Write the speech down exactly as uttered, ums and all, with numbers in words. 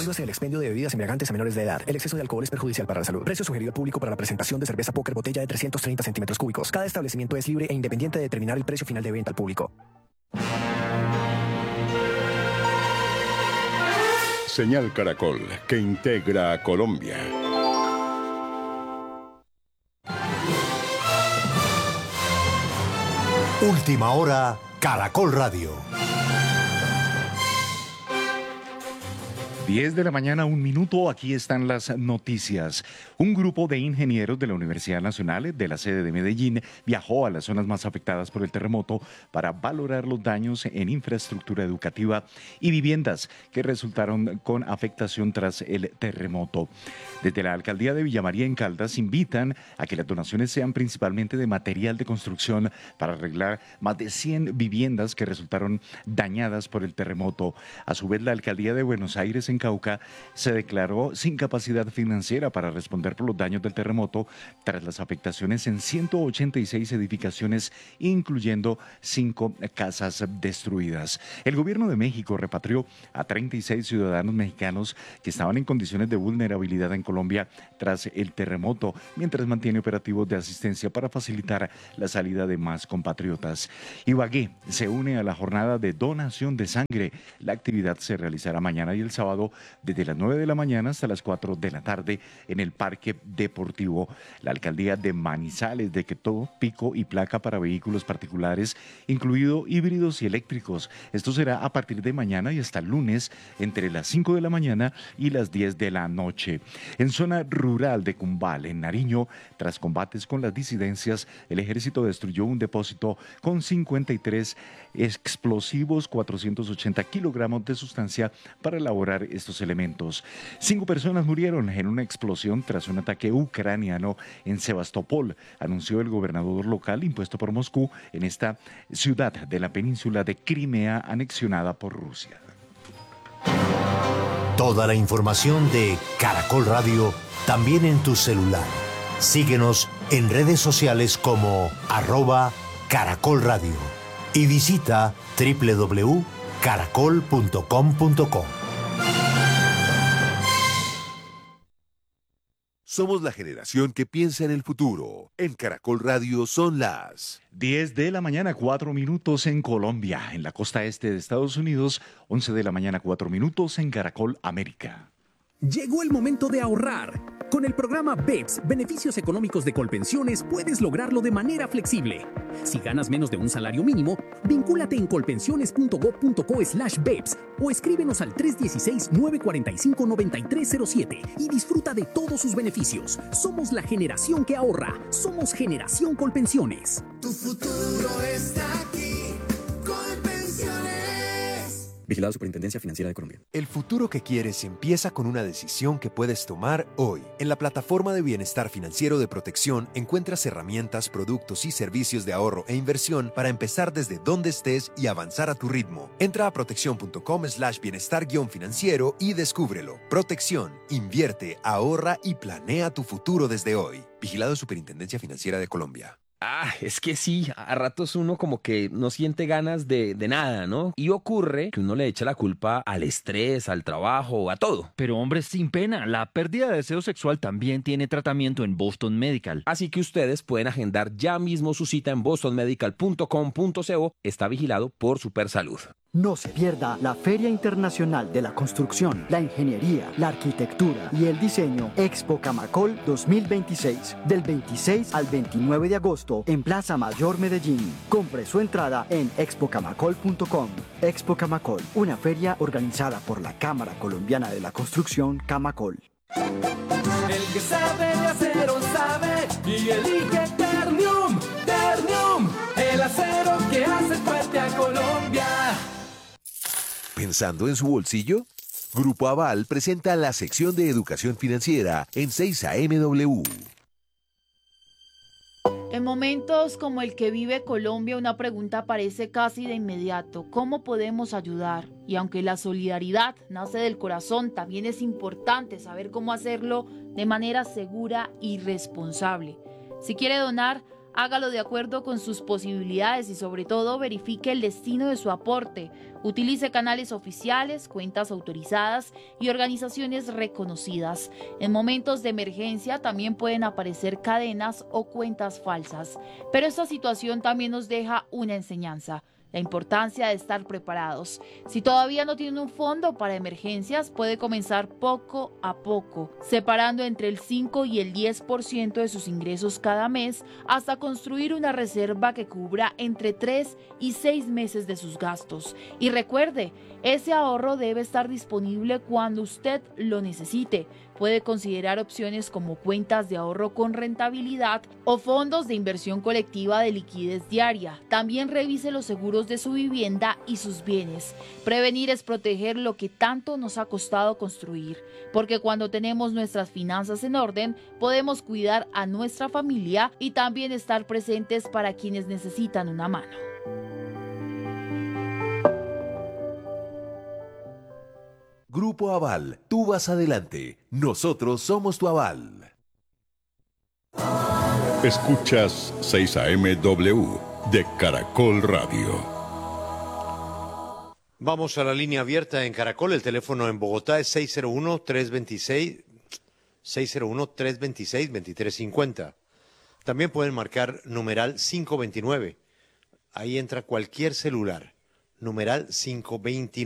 Abúsase del expendio de bebidas embriagantes a menores de edad. El exceso de alcohol es perjudicial para la salud. Precio sugerido al público para la presentación de cerveza Póker botella de trescientos treinta centímetros cúbicos. Cada establecimiento es libre e independiente de determinar el precio final de venta al público. Señal Caracol, que integra a Colombia. Última hora, Caracol Radio. diez de la mañana, un minuto, aquí están las noticias. Un grupo de ingenieros de la Universidad Nacional, de la sede de Medellín, viajó a las zonas más afectadas por el terremoto para valorar los daños en infraestructura educativa y viviendas que resultaron con afectación tras el terremoto. Desde la Alcaldía de Villa María en Caldas invitan a que las donaciones sean principalmente de material de construcción para arreglar más de cien viviendas que resultaron dañadas por el terremoto. A su vez, la Alcaldía de Buenos Aires en Cauca se declaró sin capacidad financiera para responder por los daños del terremoto tras las afectaciones en ciento ochenta y seis edificaciones, incluyendo cinco casas destruidas. El gobierno de México repatrió a treinta y seis ciudadanos mexicanos que estaban en condiciones de vulnerabilidad en Colombia tras el terremoto, mientras mantiene operativos de asistencia para facilitar la salida de más compatriotas. Ibagué se une a la jornada de donación de sangre. La actividad se realizará mañana y el sábado desde las nueve de la mañana hasta las cuatro de la tarde en el Parque Deportivo. La Alcaldía de Manizales decretó pico y placa para vehículos particulares, incluido híbridos y eléctricos. Esto será a partir de mañana y hasta el lunes entre las cinco de la mañana y las diez de la noche. En zona rural de Cumbal, en Nariño, tras combates con las disidencias, el ejército destruyó un depósito con cincuenta y tres explosivos, cuatrocientos ochenta kilogramos de sustancia para elaborar estos elementos. Cinco personas murieron en una explosión tras un ataque ucraniano en Sebastopol, anunció el gobernador local impuesto por Moscú en esta ciudad de la península de Crimea anexionada por Rusia. Toda la información de Caracol Radio también en tu celular. Síguenos en redes sociales como arroba Caracol Radio y visita doble u doble u doble u punto caracol punto com punto co. Somos la generación que piensa en el futuro. En Caracol Radio son las diez de la mañana, cuatro minutos en Colombia. En la costa este de Estados Unidos, once de la mañana, cuatro minutos en Caracol América. Llegó el momento de ahorrar. Con el programa B E P S, Beneficios Económicos de Colpensiones, puedes lograrlo de manera flexible. Si ganas menos de un salario mínimo, vincúlate en colpensiones punto gob punto co slash B E P S o escríbenos al tres uno seis, nueve cuatro cinco, nueve tres cero siete y disfruta de todos sus beneficios. Somos la generación que ahorra. Somos Generación Colpensiones. Tu futuro está aquí. Colpensiones. Vigilado Superintendencia Financiera de Colombia. El futuro que quieres empieza con una decisión que puedes tomar hoy. En la plataforma de bienestar financiero de Protección encuentras herramientas, productos y servicios de ahorro e inversión para empezar desde donde estés y avanzar a tu ritmo. Entra a protección punto com slash bienestar guión financiero y descúbrelo. Protección, invierte, ahorra y planea tu futuro desde hoy. Vigilado Superintendencia Financiera de Colombia. Ah, es que sí, a ratos uno como que no siente ganas de, de nada, ¿no? Y ocurre que uno le echa la culpa al estrés, al trabajo, a todo. Pero hombre, sin pena, la pérdida de deseo sexual también tiene tratamiento en Boston Medical. Así que ustedes pueden agendar ya mismo su cita en boston medical punto com punto co. Está vigilado por Supersalud. No se pierda la Feria Internacional de la Construcción, la Ingeniería, la Arquitectura y el Diseño Expo Camacol dos mil veintiséis, del veintiséis al veintinueve de agosto en Plaza Mayor Medellín. Compre su entrada en expo camacol punto com. Expo Camacol, una feria organizada por la Cámara Colombiana de la Construcción Camacol. El que sabe de acero sabe y elige Ternium, Ternium, el acero que hace fuerte a Colombia. ¿Pensando en su bolsillo? Grupo Aval presenta la sección de educación financiera en seis A M W. En momentos como el que vive Colombia, una pregunta aparece casi de inmediato: ¿cómo podemos ayudar? Y aunque la solidaridad nace del corazón, también es importante saber cómo hacerlo de manera segura y responsable. Si quiere donar, Hágalo de acuerdo con sus posibilidades y sobre todo verifique el destino de su aporte. Utilice canales oficiales, cuentas autorizadas y organizaciones reconocidas. En momentos de emergencia también pueden aparecer cadenas o cuentas falsas. Pero esta situación también nos deja una enseñanza: la importancia de estar preparados. Si todavía no tienen un fondo para emergencias, puede comenzar poco a poco, separando entre el cinco y el diez por ciento de sus ingresos cada mes, hasta construir una reserva que cubra entre tres y seis meses de sus gastos. Y recuerde, ese ahorro debe estar disponible cuando usted lo necesite. Puede considerar opciones como cuentas de ahorro con rentabilidad o fondos de inversión colectiva de liquidez diaria. También revise los seguros de su vivienda y sus bienes. Prevenir es proteger lo que tanto nos ha costado construir, porque cuando tenemos nuestras finanzas en orden, podemos cuidar a nuestra familia y también estar presentes para quienes necesitan una mano. Grupo Aval, tú vas adelante, nosotros somos tu aval. Escuchas seis A M W de Caracol Radio. Vamos a la línea abierta en Caracol. El teléfono en Bogotá es seis cero uno, tres dos seis, seis cero uno, tres dos seis, dos tres cinco cero. También pueden marcar numeral cinco veintinueve. Ahí entra cualquier celular. Numeral cinco veintinueve.